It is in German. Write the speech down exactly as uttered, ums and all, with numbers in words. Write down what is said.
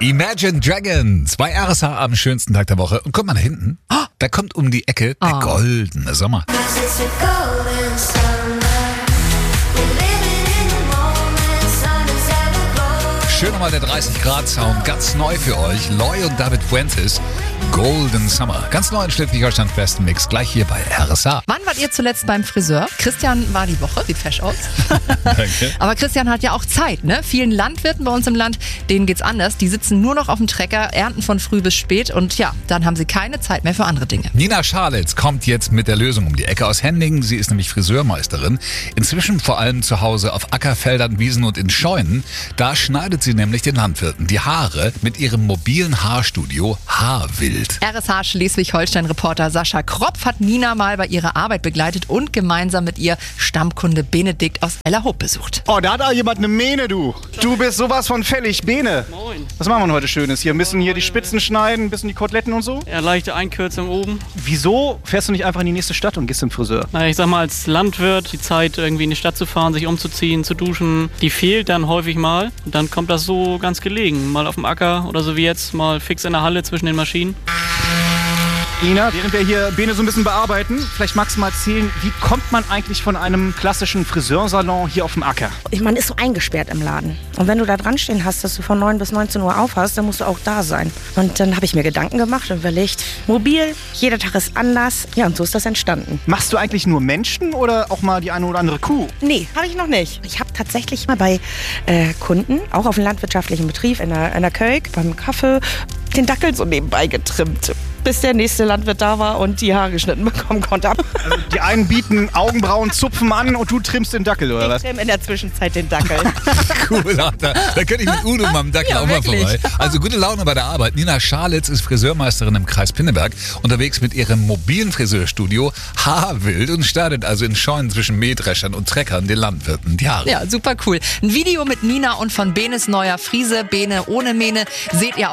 Imagine Dragons bei R S H am schönsten Tag der Woche. Und guck mal da hinten, oh, da kommt um die Ecke der Oh. goldene Sommer. Schön nochmal der dreißig Grad Sound, ganz neu für euch. Loy und David Fuentes, Golden Summer. Ganz neu in Schleswig-Holsteins besten Mix, gleich hier bei R S H. Wann wart ihr zuletzt beim Friseur? Christian war die Woche, sieht fesch aus. Danke. Aber Christian hat ja auch Zeit, ne? Vielen Landwirten bei uns im Land, denen geht's anders. Die sitzen nur noch auf dem Trecker, ernten von früh bis spät und ja, dann haben sie keine Zeit mehr für andere Dinge. Nina Scharlitz kommt jetzt mit der Lösung um die Ecke aus Hendingen. Sie ist nämlich Friseurmeisterin. Inzwischen vor allem zu Hause auf Ackerfeldern, Wiesen und in Scheunen. Da schneidet sie nämlich den Landwirten die Haare mit ihrem mobilen Haarstudio Haarwild. R S H Schleswig-Holstein-Reporter Sascha Kropf hat Nina mal bei ihrer Arbeit begleitet und gemeinsam mit ihr Stammkunde Benedikt aus Ellerhoop besucht. Oh, da hat auch jemand eine Mähne, du. Du bist sowas von fällig. Bene. Moin. Was machen wir denn heute Schönes hier? Ein bisschen hier die Spitzen schneiden, ein bisschen die Koteletten und so? Ja, leichte Einkürzung oben. Wieso fährst du nicht einfach in die nächste Stadt und gehst zum Friseur? Naja, ich sag mal, als Landwirt die Zeit, irgendwie in die Stadt zu fahren, sich umzuziehen, zu duschen, die fehlt dann häufig mal. Und dann kommt das so ganz gelegen. Mal auf dem Acker oder so wie jetzt, mal fix in der Halle zwischen den Maschinen. Nina, während wir hier Bene so ein bisschen bearbeiten, vielleicht magst du mal erzählen, wie kommt man eigentlich von einem klassischen Friseursalon hier auf dem Acker? Man ist so eingesperrt im Laden. Und wenn du da dran stehen hast, dass du von neun bis neunzehn Uhr auf hast, dann musst du auch da sein. Und dann habe ich mir Gedanken gemacht und überlegt, mobil, jeder Tag ist anders. Ja, und so ist das entstanden. Machst du eigentlich nur Menschen oder auch mal die eine oder andere Kuh? Nee, habe ich noch nicht. Ich habe tatsächlich mal bei äh, Kunden, auch auf einem landwirtschaftlichen Betrieb, in der, in der Kölk, beim Kaffee, den Dackel so nebenbei getrimmt, bis der nächste Landwirt da war und die Haare geschnitten bekommen konnte. Also die einen bieten Augenbrauen, Zupfen an und du trimmst den Dackel, oder Ich was? trimm in der Zwischenzeit den Dackel. Cool, da, da könnte ich mit Udo mal am Dackel Ja, auch mal wirklich. vorbei. Also gute Laune bei der Arbeit. Nina Scharlitz ist Friseurmeisterin im Kreis Pinneberg, unterwegs mit ihrem mobilen Friseurstudio Haarwild und startet also in Scheunen zwischen Mähdreschern und Treckern den Landwirten die Haare. Ja, super cool. Ein Video mit Nina und von Benes neuer Frise, Bene ohne Mähne, seht ihr